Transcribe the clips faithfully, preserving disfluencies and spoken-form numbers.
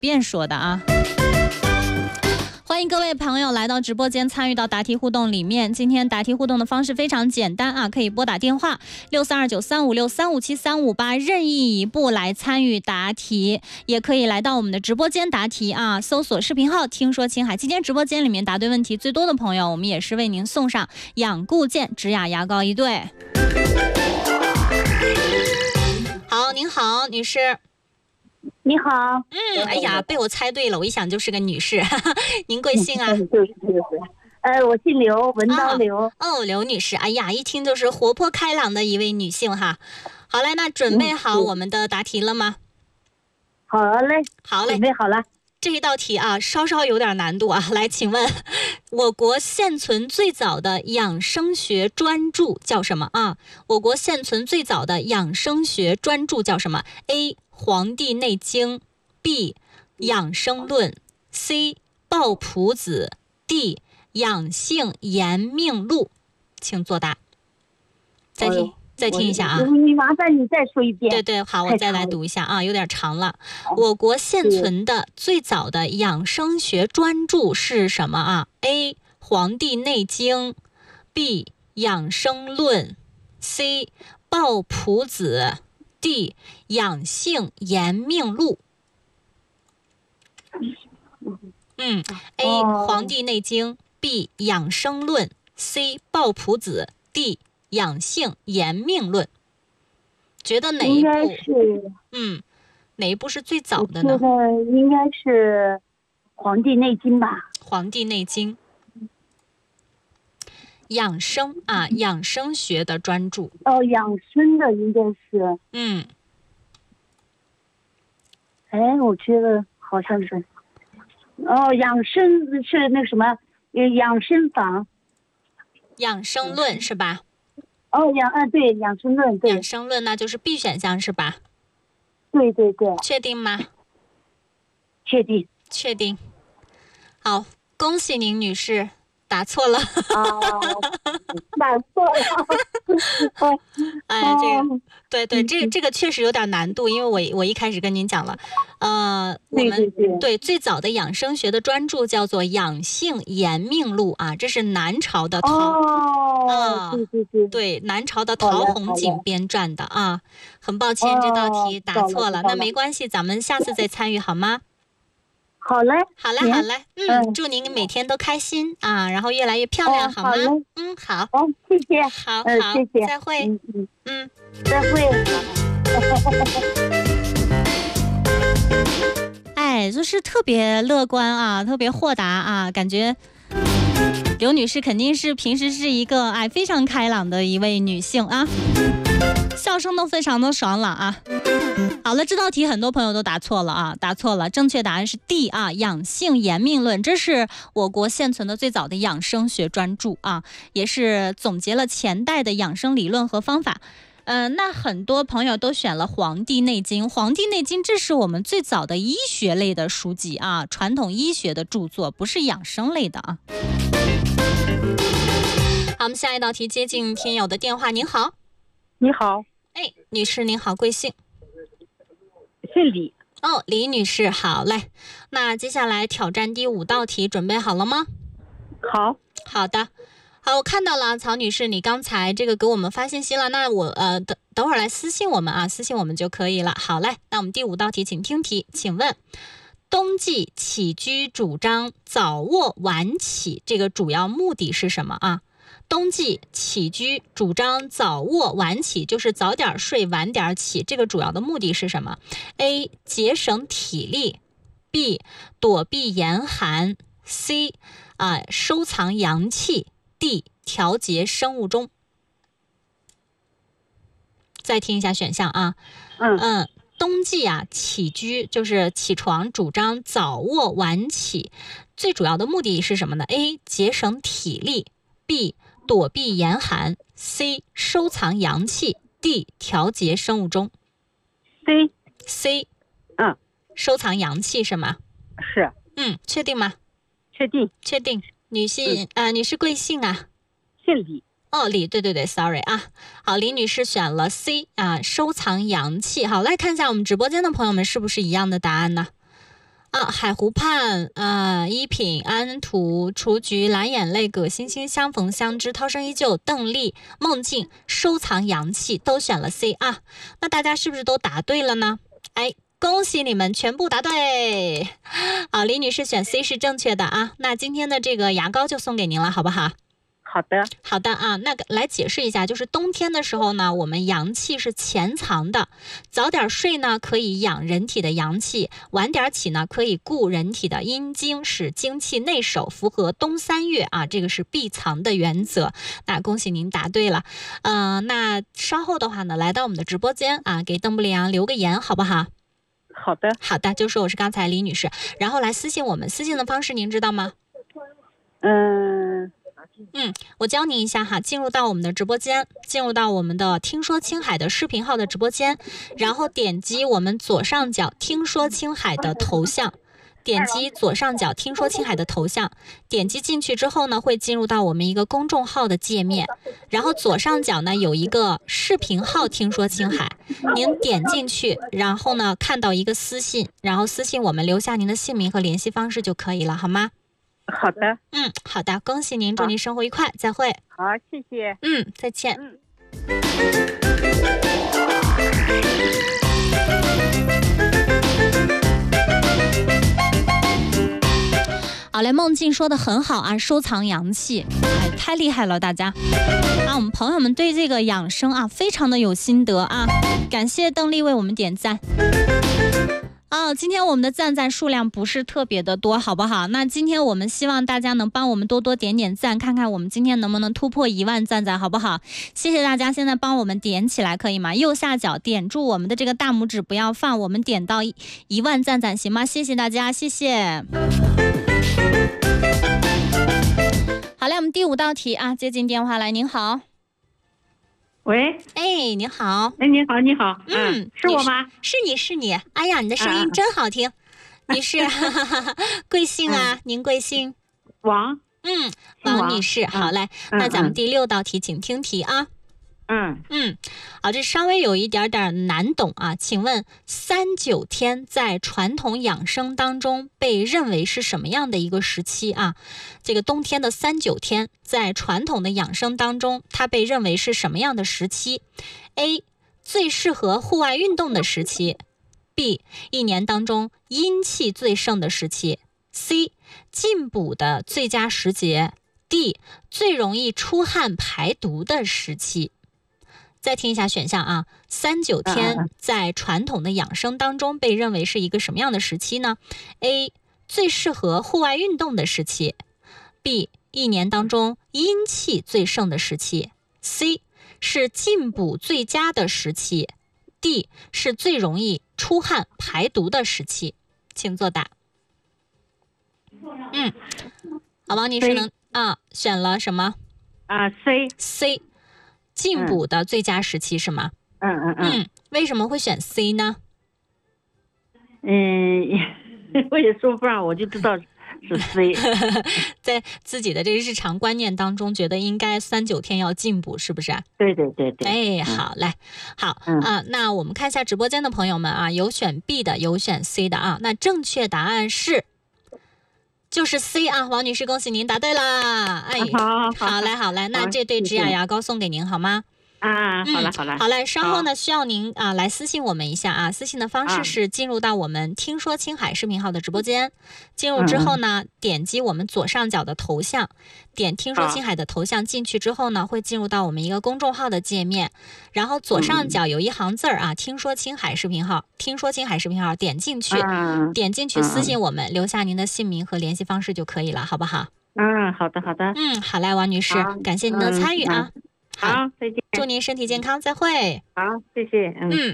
便说的啊。欢迎各位朋友来到直播间参与到答题互动里面。今天答题互动的方式非常简单啊，可以拨打电话六三二九三五六三五七三五八任意一部来参与答题，也可以来到我们的直播间答题啊，搜索视频号听说青海。今天直播间里面答对问题最多的朋友，我们也是为您送上养固健植雅牙膏一对。好，您好，女士。 你好。 嗯，哎呀，被我猜对了，我一想就是个女士。您贵姓啊？ 就是就是，呃，我姓刘，文刀刘。 哦，哦，刘女士，哎呀，一听就是活泼开朗的一位女性哈。好嘞，那准备好我们的答题了吗？ 好嘞， 好嘞， 准备好了。 这一道题啊，稍稍有点难度啊。来，请问，我国现存最早的养生学专著叫什么啊？我国现存最早的养生学专著叫什么 ？A. 黄帝内经 B. 养生论 C. 抱朴子 D. 养性延命录，请作答。再听、哦、再听一下啊！ 你麻烦你再说一遍。 对对，好，我再来读一下啊，有点长了。我国现存的最早的养生学专著是什么啊 ？A. 黄帝内经 B. 养生论 C. 抱朴子 D. 养性延命录。嗯 A. 黄帝内经 B. 养生论 C. 抱朴子 D. 养性延命论。觉得哪一部？ 应该是嗯，哪一部是最早的呢？ 我觉得应该是《黄帝内经》吧。 《黄帝内经》养生啊，养生学的专著。 哦，养生的应该是。 嗯。 哎，我觉得好像是。哦，养生是那什么，养生法。 养生论是吧？ 哦，养啊，对，养生论，对。 养生论那就是 B 选项是吧？ 对对对。 确定吗？ 确定。 确定。好，恭喜您，女士，答错了。 哦，答错了。 哎，这个，对对，这个这个确实有点难度，因为我我一开始跟您讲了，呃，我们对, 对, 对, 对最早的养生学的专著叫做《养性延命录》啊，这是南朝的陶哦， 啊， 对对对， 对南朝的陶弘景编撰的啊。很抱歉，这道题答错了， 哦、 那没关系，咱们下次再参与好吗？ 好嘞， 好嘞，好嘞，嗯，嗯祝您每天都开心啊，然后越来越漂亮， 哦、 好吗？ 好嗯，好， 哦，谢谢， 好， 呃、 好， 谢谢， 再会， 嗯嗯， 嗯再会。 哎，就是特别乐观啊，特别豁达啊，感觉刘女士肯定是平时是一个哎非常开朗的一位女性啊，笑声都非常的爽朗啊。好了，这道题很多朋友都答错了啊，答错了，正确答案是 D 啊，养性延命论，这是我国现存的最早的养生学专著啊，也是总结了前代的养生理论和方法。呃，那很多朋友都选了《黄帝内经》，《黄帝内经》这是我们最早的医学类的书籍啊，传统医学的著作，不是养生类的啊。好，我们下一道题接近听友的电话。您好。 你好。 哎，女士您好，贵姓？ 姓李。 哦，李女士，好嘞。那接下来挑战第五道题，准备好了吗？ 好。 好的。好，我看到了，曹女士，你刚才这个给我们发信息了，那我呃等等会儿来私信我们啊，私信我们就可以了。好嘞，那我们第五道题，请听题，请问冬季起居主张早卧晚起，这个主要目的是什么啊？冬季起居主张早卧晚起，就是早点睡晚点起，这个主要的目的是什么 ？A. 节省体力 B. 躲避严寒 C. 啊、呃、收藏阳气D. 调节生物钟。再听一下选项啊， 嗯嗯，冬季啊起居就是起床主张早卧晚起，最主要的目的是什么呢 ？A. 节省体力 B. 躲避严寒 C. 收藏阳气 D. 调节生物钟。 C C 嗯， 收藏阳气是吗？ 是。 嗯，确定吗？ 确定。 确定。女性、嗯、呃，你是贵姓啊？ 姓李。 哦，李，对对对 ，sorry 啊。好，李女士选了 C 啊，收藏阳气。好，来看一下我们直播间的朋友们是不是一样的答案呢？ 啊，海湖畔，啊，一品、安恩图、雏菊、蓝眼泪、葛星星、相逢相知、涛声依旧、邓丽、梦境、收藏阳气都选了 C 啊。那大家是不是都答对了呢？哎，恭喜你们全部答对。啊，李女士选 C 是正确的啊。那今天的这个牙膏就送给您了，好不好？ 好的， 好的啊，那个来解释一下，就是冬天的时候呢，我们阳气是潜藏的，早点睡呢可以养人体的阳气，晚点起呢可以固人体的阴经，使精气内守，符合冬三月啊，这个是必藏的原则。那恭喜您答对了，呃，那稍后的话呢，来到我们的直播间啊，给邓布利昂留个言，好不好？ 好的， 好的，就说我是刚才李女士，然后来私信我们，私信的方式您知道吗？ 嗯。 嗯，我教您一下哈，进入到我们的直播间，进入到我们的听说青海的视频号的直播间，然后点击我们左上角听说青海的头像，点击左上角听说青海的头像，点击进去之后呢，会进入到我们一个公众号的界面，然后左上角呢有一个视频号听说青海，您点进去，然后呢看到一个私信，然后私信我们留下您的姓名和联系方式就可以了，好吗？ 好的， 嗯，好的，恭喜您，祝您生活愉快，再会。 好，谢谢。 嗯，再见。 嗯。 好嘞，梦境说的很好啊，收藏阳气，哎，太厉害了，大家啊！我们朋友们对这个养生啊，非常的有心得啊，感谢邓丽为我们点赞。啊，今天我们的赞赞数量不是特别的多，好不好？那今天我们希望大家能帮我们多多点点赞，看看我们今天能不能突破一万赞赞，好不好？谢谢大家，现在帮我们点起来，可以吗？右下角点住我们的这个大拇指，不要放，我们点到一一万赞赞，行吗？谢谢大家，谢谢。好嘞，我们第五道题啊，接进电话来，您好。 喂， 哎，你好， 哎，你好，你好， 嗯， 是我吗？ 是你是你，哎呀，你的声音真好听，啊、你是贵姓啊？嗯、您贵姓？ 王， 嗯，王女士，好嘞，嗯、那咱们第六道题，请听题啊。 嗯嗯，好，这稍微有一点点难懂啊，请问三九天在传统养生当中被认为是什么样的一个时期啊？这个冬天的三九天在传统的养生当中，它被认为是什么样的时期 ？A. 最适合户外运动的时期 B. 一年当中阴气最盛的时期 C. 进补的最佳时节 D. 最容易出汗排毒的时期。再听一下选项啊，三九天在传统的养生当中被认为是一个什么样的时期呢 ？A. 最适合户外运动的时期 B. 一年当中阴气最盛的时期 C. 是进补最佳的时期 D. 是最容易出汗排毒的时期，请作答。嗯，好，王女士能啊选了什么啊 ？C C。进补的最佳时期是吗？ 嗯嗯嗯。 嗯，为什么会选 C 呢？ 嗯，我也说不上，我就知道是 C。 在自己的这个日常观念当中，觉得应该三九天要进补，是不是？ 对对对对。 哎，好，来，好啊、呃，那我们看一下直播间的朋友们啊，有选 B 的，有选 C 的啊。那正确答案是。就是 C 啊，王女士，恭喜您答对啦！哎， 好，好， 好嘞，好嘞，那这对指甲牙膏送给您好吗？ 啊，好了，好了， 好嘞，稍后呢需要您啊来私信我们一下啊，私信的方式是进入到我们听说青海视频号的直播间，进入之后呢，点击我们左上角的头像，点听说青海的头像进去之后呢，会进入到我们一个公众号的界面，然后左上角有一行字儿啊，听说青海视频号，听说青海视频号，点进去，点进去私信我们，留下您的姓名和联系方式就可以了，好不好？ 嗯，好的，好的。 嗯，好嘞，王女士，感谢您的参与啊。 好，再见。 祝您身体健康，再会。 好，谢谢。嗯。 嗯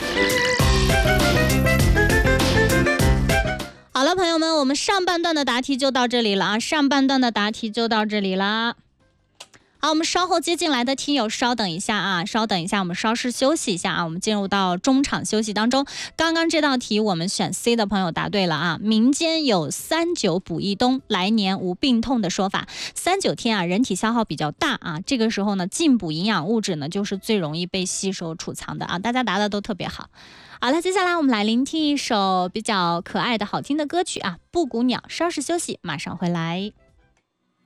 好了，朋友们，我们上半段的答题就到这里了啊，上半段的答题就到这里啦。 好，我们稍后接进来的听友稍等一下啊，稍等一下，我们稍事休息一下啊，我们进入到中场休息当中。刚刚这道题我们选 C 的朋友答对了啊，民间有三九补一冬，来年无病痛的说法。三九天啊，人体消耗比较大啊，这个时候呢，进补营养物质呢，就是最容易被吸收储藏的啊，大家答的都特别好。好了，接下来我们来聆听一首比较可爱的好听的歌曲啊，布谷鸟，稍事休息，马上回来。